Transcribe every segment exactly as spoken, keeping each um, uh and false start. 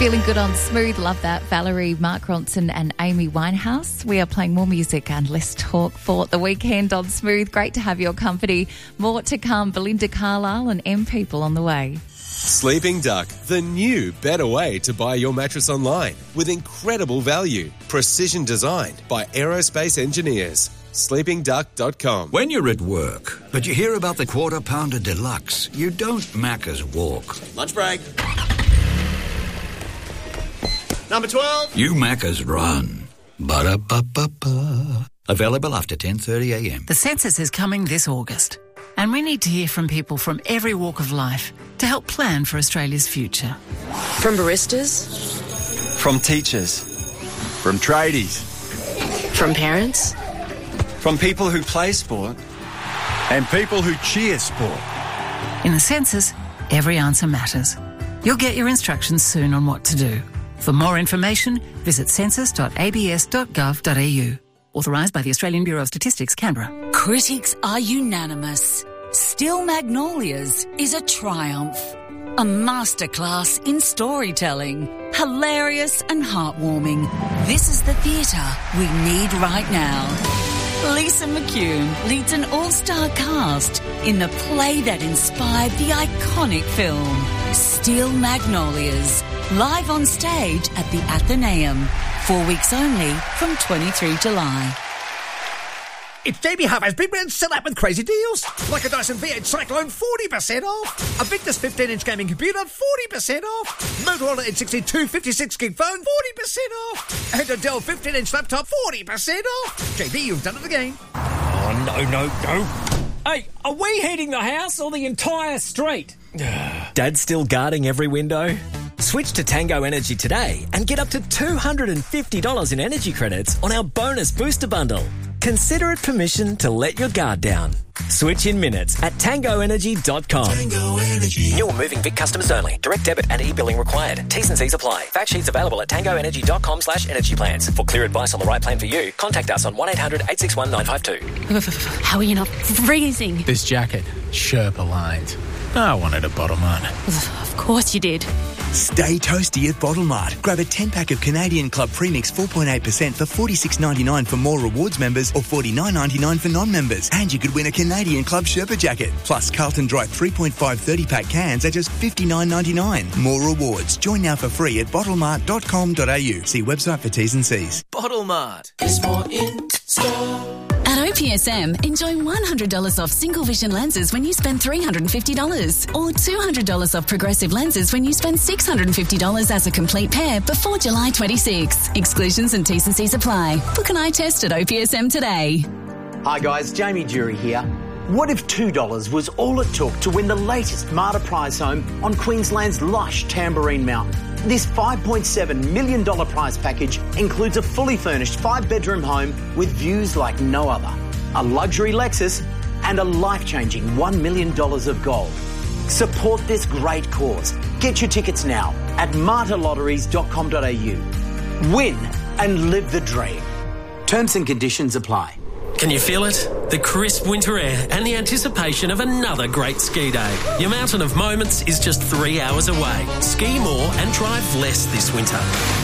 Feeling good on Smooth. Love that. Valerie, Mark Ronson and Amy Winehouse. We are playing more music and less talk for the weekend on Smooth. Great to have your company. More to come. Belinda Carlisle and M People on the way. Sleeping Duck, the new, better way to buy your mattress online with incredible value. Precision designed by aerospace engineers. sleeping duck dot com. When you're at work, but you hear about the Quarter Pounder Deluxe, you don't Macca's walk. Lunch break. Number twelve. You Macca's run. Ba-da-ba-ba-ba. Available after ten thirty a m. The census is coming this August, and we need to hear from people from every walk of life to help plan for Australia's future. From baristas. From teachers. From tradies. From parents. From people who play sport. And people who cheer sport. In the census, every answer matters. You'll get your instructions soon on what to do. For more information, visit census dot a b s dot gov dot a u. Authorised by the Australian Bureau of Statistics, Canberra. Critics are unanimous. Still Magnolias is a triumph. A masterclass in storytelling. Hilarious and heartwarming. This is the theatre we need right now. Lisa McCune leads an all-star cast in the play that inspired the iconic film, Steel Magnolias, live on stage at the Athenaeum. Four weeks only from twenty-third of July. It's J B Hi-Fi's Big Man Sell Out with crazy deals. Like a Dyson V eight Cyclone, forty percent off. A Victus fifteen inch gaming computer, forty percent off. Motorola N sixty-two fifty-six gig phone, forty percent off. And a Dell fifteen inch laptop, forty percent off. J B, you've done it again. Oh, no, no, no. Hey, are we heating the house or the entire street? Dad's still guarding every window? Switch to Tango Energy today and get up to two hundred fifty dollars in energy credits on our bonus booster bundle. Consider it permission to let your guard down. Switch in minutes at tango energy dot com. Tango Energy. New or moving Vic customers only. Direct debit and e-billing required. T's and C's apply. Fact sheets available at tango energy dot com slash energy plans. For clear advice on the right plan for you, contact us on one eight hundred eight six one nine five two. How are you not freezing? This jacket, Sherpa lined. I wanted a bottle mart. Of course you did. Stay toasty at Bottle Mart. Grab a ten pack of Canadian Club Premix four point eight percent for forty-six ninety-nine for more rewards members or forty-nine ninety-nine for non-members. And you could win a Canadian Club Sherpa jacket. Plus Carlton Dry three point five thirty pack cans at just fifty-nine ninety-nine. More rewards. Join now for free at bottle mart dot com dot a u. See website for T's and C's. Bottle Mart. There's more in store. At O P S M, enjoy one hundred dollars off single vision lenses when you spend three hundred fifty dollars or two hundred dollars off progressive lenses when you spend six hundred fifty dollars as a complete pair before July twenty-sixth. Exclusions and T's and C's apply. Book an eye test at O P S M today. Hi guys, Jamie Jury here. What if two dollars was all it took to win the latest Marta prize home on Queensland's lush Tamborine Mountain? This five point seven million dollars prize package includes a fully furnished five-bedroom home with views like no other, a luxury Lexus and a life-changing one million dollars of gold. Support this great cause. Get your tickets now at marta lotteries dot com dot a u. Win and live the dream. Terms and conditions apply. Can you feel it? The crisp winter air and the anticipation of another great ski day. Your mountain of moments is just three hours away. Ski more and drive less this winter.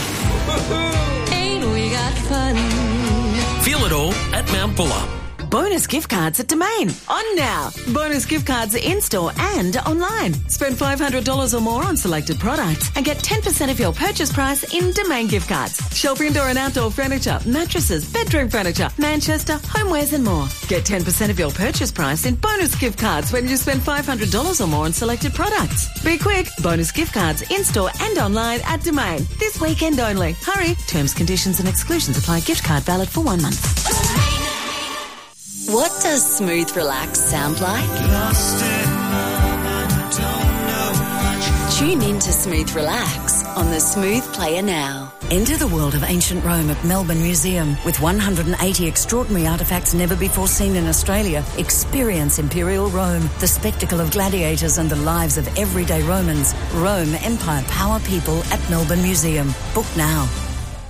Ain't we got fun? Feel it all at Mount Buller. Bonus gift cards at Domain. On now. Bonus gift cards in-store and online. Spend five hundred dollars or more on selected products and get ten percent of your purchase price in Domain gift cards. Shop indoor and outdoor furniture, mattresses, bedroom furniture, Manchester, homewares and more. Get ten percent of your purchase price in bonus gift cards when you spend five hundred dollars or more on selected products. Be quick. Bonus gift cards in-store and online at Domain. This weekend only. Hurry. Terms, conditions and exclusions apply. Gift card valid for one month. What does smooth relax sound like? Tune in to Smooth Relax on the Smooth Player now. Enter the world of ancient Rome at Melbourne Museum. With one hundred eighty extraordinary artefacts never before seen in Australia, experience Imperial Rome, the spectacle of gladiators and the lives of everyday Romans. Rome, Empire, Power, People at Melbourne Museum. Book now.